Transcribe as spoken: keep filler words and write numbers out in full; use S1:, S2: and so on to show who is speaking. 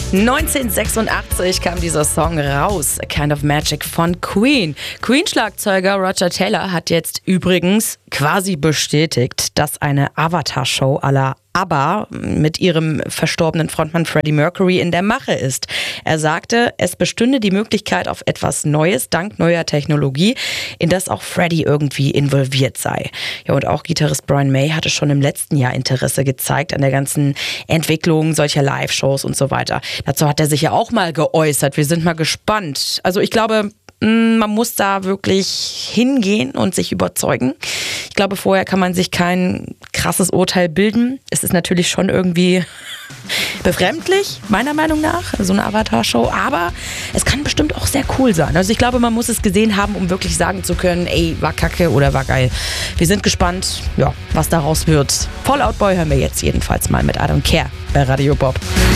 S1: neunzehnhundertsechsundachtzig kam dieser Song raus, A Kind of Magic von Queen. Queen-Schlagzeuger Roger Taylor hat jetzt übrigens quasi bestätigt, dass eine Avatar-Show à la ABBA mit ihrem verstorbenen Frontmann Freddie Mercury in der Mache ist. Er sagte, es bestünde die Möglichkeit auf etwas Neues dank neuer Technologie, in das auch Freddie irgendwie involviert sei. Ja, und auch Gitarrist Brian May hatte schon im letzten Jahr Interesse gezeigt an der ganzen Entwicklung solcher Live-Shows und so weiter. Dazu hat er sich ja auch mal geäußert. Wir sind mal gespannt. Also ich glaube, man muss da wirklich hingehen und sich überzeugen. Ich glaube, vorher kann man sich kein krasses Urteil bilden. Es ist natürlich schon irgendwie befremdlich, meiner Meinung nach, so eine Avatar-Show. Aber es kann bestimmt auch sehr cool sein. Also ich glaube, man muss es gesehen haben, um wirklich sagen zu können, ey, war kacke oder war geil. Wir sind gespannt, ja, was daraus wird. Fall Out Boy hören wir jetzt jedenfalls mal mit I Don't Care bei Radio Bob.